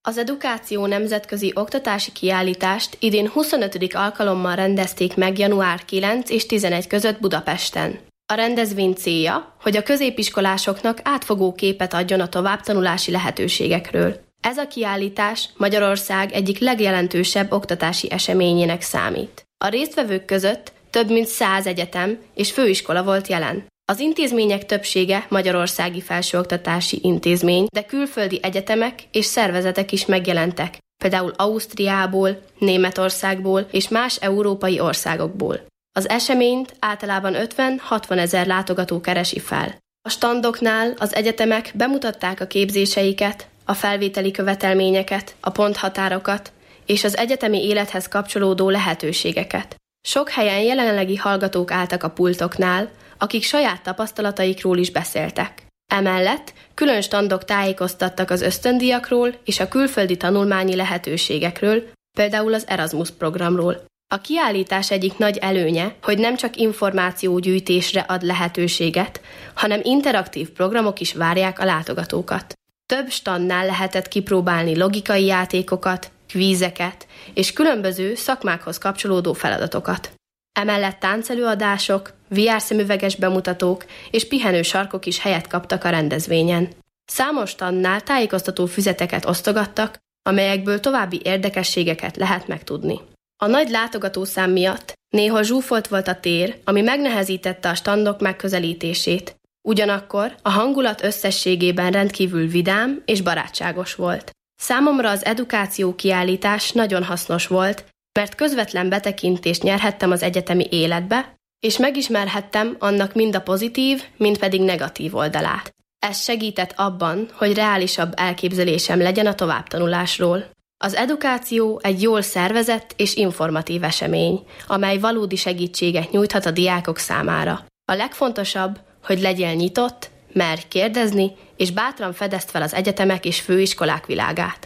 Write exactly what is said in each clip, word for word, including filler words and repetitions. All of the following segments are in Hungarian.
Az Edukáció nemzetközi oktatási kiállítást idén huszonötödik alkalommal rendezték meg január kilenc és tizenegy között Budapesten. A rendezvény célja, hogy a középiskolásoknak átfogó képet adjon a továbbtanulási lehetőségekről. Ez a kiállítás Magyarország egyik legjelentősebb oktatási eseményének számít. A résztvevők között több mint száz egyetem és főiskola volt jelen. Az intézmények többsége magyarországi felsőoktatási intézmény, de külföldi egyetemek és szervezetek is megjelentek, például Ausztriából, Németországból és más európai országokból. Az eseményt általában ötven-hatvan ezer látogató keresi fel. A standoknál az egyetemek bemutatták a képzéseiket, a felvételi követelményeket, a ponthatárokat és az egyetemi élethez kapcsolódó lehetőségeket. Sok helyen jelenlegi hallgatók álltak a pultoknál, akik saját tapasztalataikról is beszéltek. Emellett külön standok tájékoztattak az ösztöndíjakról és a külföldi tanulmányi lehetőségekről, például az Erasmus programról. A kiállítás egyik nagy előnye, hogy nem csak információgyűjtésre ad lehetőséget, hanem interaktív programok is várják a látogatókat. Több standnál lehetett kipróbálni logikai játékokat, kvízeket és különböző szakmákhoz kapcsolódó feladatokat. Emellett táncelőadások, vé er szemüveges bemutatók és pihenő sarkok is helyet kaptak a rendezvényen. Számos standnál tájékoztató füzeteket osztogattak, amelyekből további érdekességeket lehet megtudni. A nagy látogatószám miatt néha zsúfolt volt a tér, ami megnehezítette a standok megközelítését. Ugyanakkor a hangulat összességében rendkívül vidám és barátságos volt. Számomra az edukáció kiállítás nagyon hasznos volt, mert közvetlen betekintést nyerhettem az egyetemi életbe, és megismerhettem annak mind a pozitív, mind pedig negatív oldalát. Ez segített abban, hogy reálisabb elképzelésem legyen a továbbtanulásról. Az edukáció egy jól szervezett és informatív esemény, amely valódi segítséget nyújthat a diákok számára. A legfontosabb, hogy legyél nyitott, merj kérdezni, és bátran fedezd fel az egyetemek és főiskolák világát.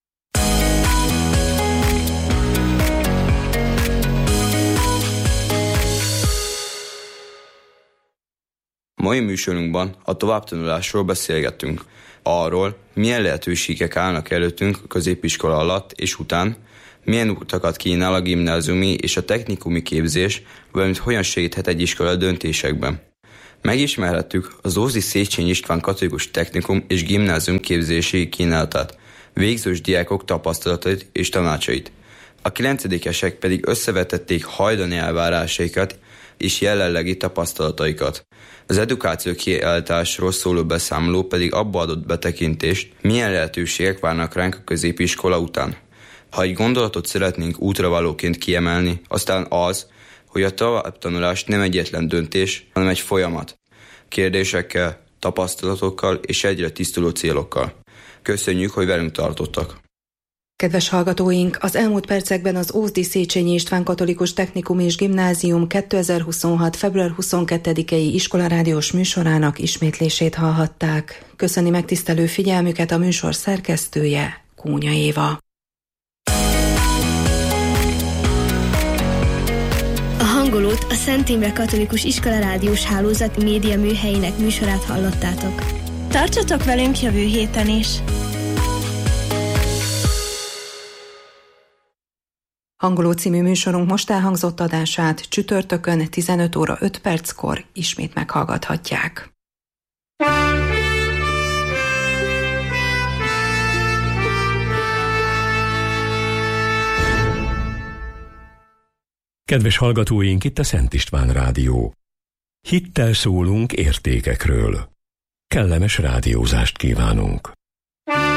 Mai műsorunkban a továbbtanulásról beszélgettünk. Arról, milyen lehetőségek állnak előttünk a középiskola alatt és után, milyen utakat kínál a gimnáziumi és a technikumi képzés, valamint hogyan segíthet egy iskola döntésekben. Megismerhettük az Ózdi Széchenyi István Katolikus Technikum és Gimnázium képzési kínálatát, végzős diákok tapasztalatait és tanácsait. A kilencedikesek pedig összevetették hajdani elvárásaikat és jelenlegi tapasztalataikat. Az edukáció kiállításról szóló beszámoló pedig abba adott betekintést, milyen lehetőségek várnak ránk a középiskola után. Ha egy gondolatot szeretnénk útravalóként kiemelni, aztán az, hogy a továbbtanulás nem egyetlen döntés, hanem egy folyamat. Kérdésekkel, tapasztalatokkal és egyre tisztuló célokkal. Köszönjük, hogy velünk tartottak! Kedves hallgatóink, az elmúlt percekben az Ózdi Széchenyi István Katolikus Technikum és Gimnázium kétezer-huszonhat. február huszonkettedikei iskolarádiós műsorának ismétlését hallhatták. Köszöni megtisztelő figyelmüket a műsor szerkesztője, Kónya Éva. A hangolót a Szent Imre Katolikus Iskolarádiós Hálózat média műhelyének műsorát hallottátok. Tartsatok velünk jövő héten is! Hangoló című műsorunk most elhangzott adását csütörtökön tizenöt óra öt perckor ismét meghallgathatják. Kedves hallgatóink, itt a Szent István Rádió. Hittel szólunk értékekről. Kellemes rádiózást kívánunk!